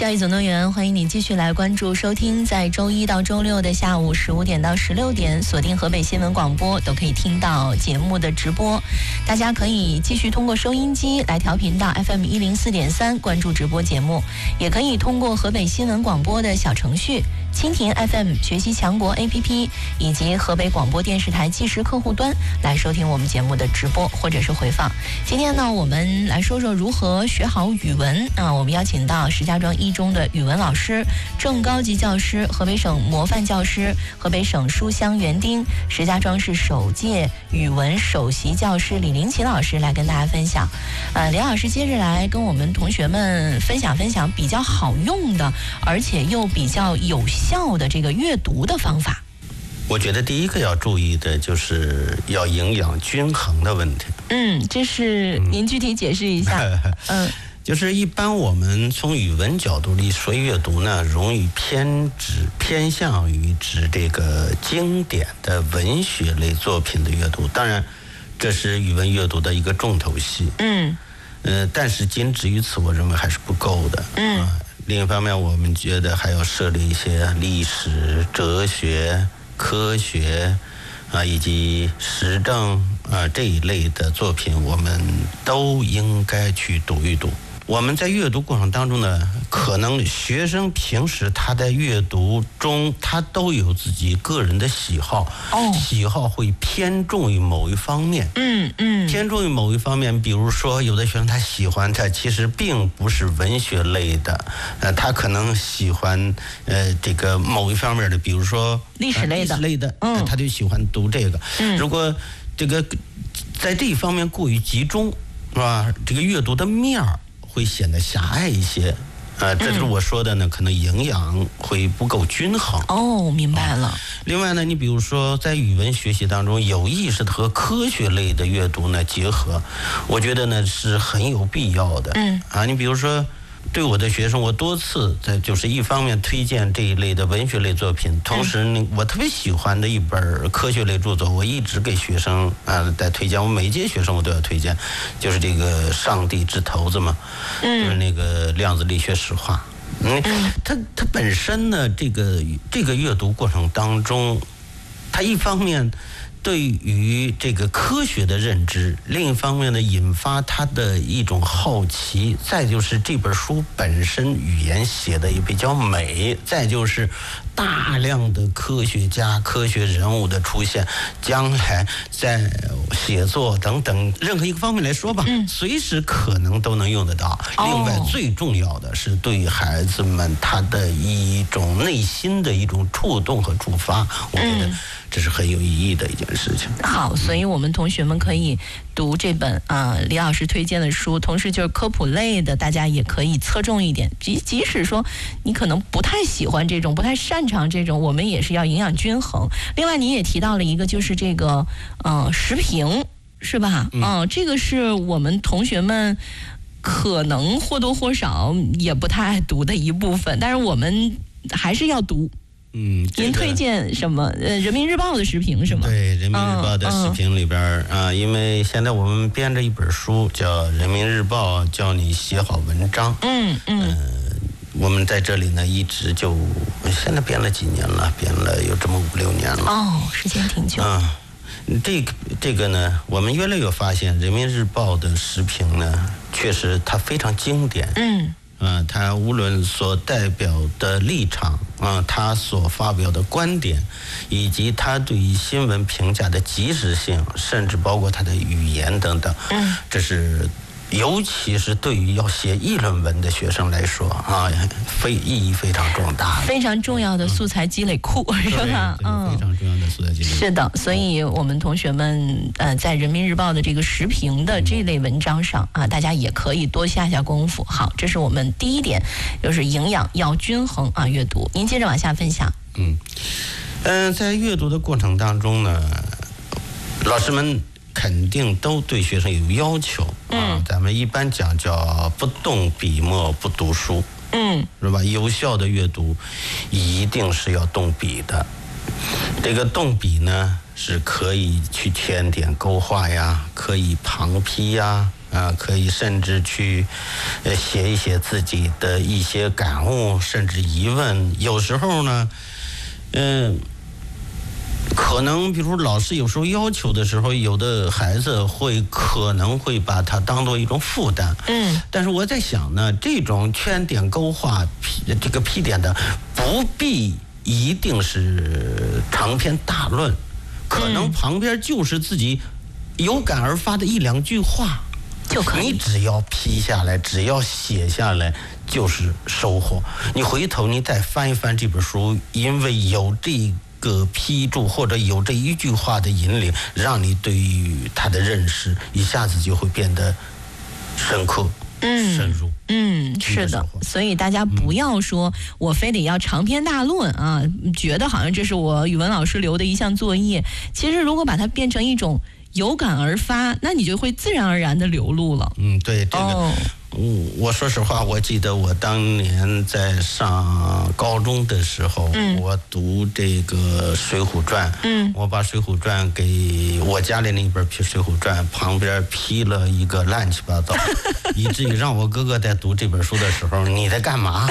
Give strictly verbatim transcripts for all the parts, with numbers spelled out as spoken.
教育总动员，欢迎你继续来关注收听，在周一到周六的下午十五点到十六点，锁定河北新闻广播都可以听到节目的直播。大家可以继续通过收音机来调频到 F M 一零四点三关注直播节目，也可以通过河北新闻广播的小程序、蜻蜓 F M 学习强国 A P P 以及河北广播电视台即时客户端来收听我们节目的直播或者是回放。今天呢，我们来说说如何学好语文啊。我们邀请到石家庄一中的语文老师、正高级教师、河北省模范教师、河北省书香园丁、石家庄市首届语文首席教师李林奇老师来跟大家分享。呃，李老师接着来跟我们同学们分享分享比较好用的，而且又比较有效的这个阅读的方法。 我觉得第一个要注意的就是要营养均衡的问题。 嗯，这是您具体解释一下。嗯。 就是一般我们从语文角度里说阅读呢，容易偏指偏向于指这个经典的文学类作品的阅读，当然这是语文阅读的一个重头戏。嗯，呃，但是仅止于此，我认为还是不够的。嗯、呃，另一方面，我们觉得还要设立一些历史、哲学、科学啊，以及时政啊这一类的作品，我们都应该去读一读。我们在阅读过程当中呢，可能学生平时他在阅读中，他都有自己个人的喜好，哦，喜好会偏重于某一方面，嗯嗯，偏重于某一方面。比如说，有的学生他喜欢他其实并不是文学类的，呃，他可能喜欢呃这个某一方面的，比如说历史类的， 历史类的，嗯、呃，他就喜欢读这个。嗯，如果这个在这一方面过于集中，是吧？这个阅读的面儿会显得狭隘一些，呃，这就是我说的呢，可能营养会不够均衡。 哦，明白了。 另外呢，你比如说在语文学习当中，有意识的和科学类的阅读呢结合，我觉得呢是很有必要的。嗯，啊，你比如说，对我的学生，我多次在就是一方面推荐这一类的文学类作品，同时呢，我特别喜欢的一本科学类著作，我一直给学生啊、呃、在推荐，我每一届学生我都要推荐，就是这个《上帝之头子》嘛，嗯，就是那个量子力学史话。嗯，它它本身呢，这个这个阅读过程当中，它一方面对于这个科学的认知，另一方面呢，引发他的一种好奇，再就是这本书本身语言写的也比较美，再就是大量的科学家、科学人物的出现，将来在写作等等任何一个方面来说吧，嗯、随时可能都能用得到。哦、另外，最重要的是对于孩子们他的一种内心的一种触动和触发，我觉得这是很有意义的一件事情。 好，所以我们同学们可以读这本啊、呃、李老师推荐的书，同时就是科普类的，大家也可以侧重一点。即即使说你可能不太喜欢这种，不太擅长这种，我们也是要营养均衡。另外，你也提到了一个，就是这个呃时评，是吧？嗯、呃，这个是我们同学们可能或多或少也不太爱读的一部分，但是我们还是要读。嗯，这个、您推荐什么？呃，《人民日报》的时评是吗？ 对，《人民日报》的时评里边啊、嗯呃，因为现在我们编着一本书，叫《人民日报教你写好文章》。嗯嗯、呃。我们在这里呢，一直就现在编了几年了，编了有这么五六年了。 哦，时间挺久。 啊、嗯，这个这个呢，我们越来越发现，《人民日报》的时评呢，确实它非常经典。嗯。啊、呃，他无论所代表的立场啊、呃，他所发表的观点，以及他对于新闻评价的及时性，甚至包括他的语言等等，嗯，这是尤其是对于要写议论文的学生来说啊，非意义非常重大， 非常重要的素材积累库，嗯、是吧？ 嗯，非常重要的素材积累库。 是的，所以我们同学们呃，在人民日报的这个时评的这类文章上啊，大家也可以多下下功夫。好，这是我们第一点，就是营养要均衡啊，阅读。您接着往下分享。 嗯，嗯、呃，在阅读的过程当中呢，老师们肯定都对学生有要求啊、嗯，咱们一般讲叫不动笔墨不读书，嗯，是吧？有效的阅读一定是要动笔的。这个动笔呢，是可以去添点勾画呀，可以旁批呀， 啊，可以甚至去呃写一写自己的一些感悟，甚至疑问。有时候呢，嗯、呃。可能比如老师有时候要求的时候，有的孩子会可能会把它当做一种负担。 嗯， 但是我在想呢，这种圈点勾画批这个批点的，不必一定是长篇大论，可能旁边就是自己有感而发的一两句话就可以。 你只要批下来，只要写下来，就是收获。你回头你再翻一翻这本书，因为有这个批注或者有这一句话的引领，让你对于他的认识一下子就会变得深刻、嗯、深入。 嗯，是的，所以大家不要说我非得要长篇大论啊，觉得好像这是我语文老师留的一项作业。其实如果把它变成一种有感而发，那你就会自然而然的流露了。 嗯，对，这个。哦嗯，我说实话，我记得我当年在上高中的时候，嗯、我读这个《水浒传》，嗯，我把《水浒传》给我家里那本《水浒传》旁边批了一个乱七八糟，以至于让我哥哥在读这本书的时候，你在干嘛？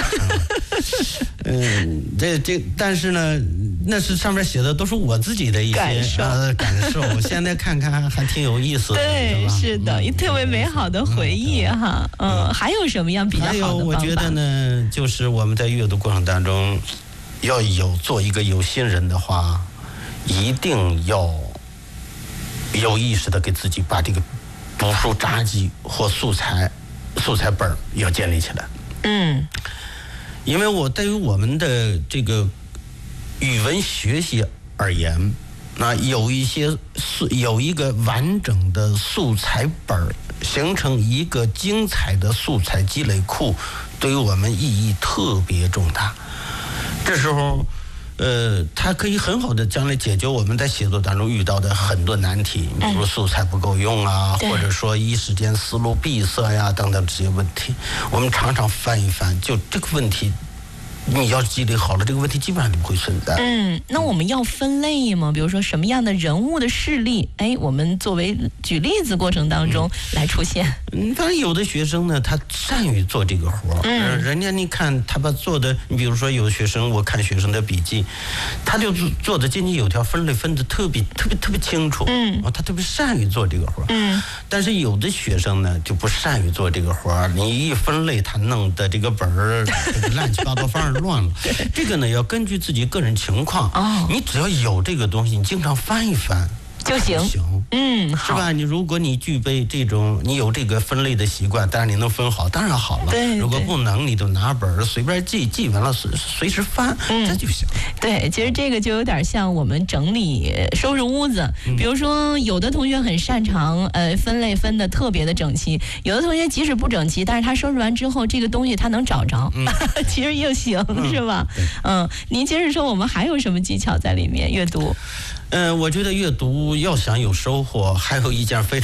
嗯，这这，但是呢，那是上面写的都是我自己的一些感受，呃、感受现在看看还挺有意思的， 对， 是, 是的，嗯、特别美好的回忆、嗯、哈。嗯，嗯还有什么样比较好的方法？ 还有，我觉得呢，就是我们在阅读过程当中，要有做一个有心人的话，一定要有意识的给自己把这个读书札记或素材素材本要建立起来。嗯。因为我对于我们的这个语文学习而言，那有一些素有一个完整的素材本，形成一个精彩的素材积累库，对于我们意义特别重大。这时候，呃，它可以很好的将来解决我们在写作当中遇到的很多难题，比如素材不够用啊，或者说一时间思路闭塞呀等等这些问题，我们常常翻一翻，就这个问题。你要积累好了，这个问题基本上就不会存在。 嗯，那我们要分类吗？比如说什么样的人物的事例，哎，我们作为举例子过程当中来出现。 嗯，当然有的学生呢，他善于做这个活儿，嗯，人家你看他把做的，你比如说有的学生，我看学生的笔记，他就做的井井有条，分类分的特别特别特别清楚，嗯，啊，他特别善于做这个活儿，嗯，但是有的学生呢就不善于做这个活儿，你一分类，他弄的这个本儿乱七八糟，反而乱了。这个呢要根据自己个人情况，哦，你只要有这个东西，你经常翻一翻就行， 行，嗯，是吧？你如果你具备这种，你有这个分类的习惯，当然你能分好，当然好了。 对， 如果不能，你就拿本儿随便记，记完了随随时翻，嗯，这就行。 对，其实这个就有点像我们整理、收拾屋子。嗯、比如说，有的同学很擅长，呃，分类分的特别的整齐；有的同学即使不整齐，但是他收拾完之后，这个东西他能找着，嗯、其实也行，嗯、是吧？嗯，您接着说，我们还有什么技巧在里面？阅读。 嗯、呃，我觉得阅读要想有收获，还有一件非常